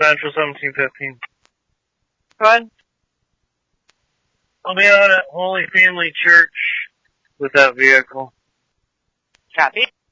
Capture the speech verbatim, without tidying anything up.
Central seventeen fifteen. Go ahead. I'll be out at Holy Family Church with that vehicle. Copy.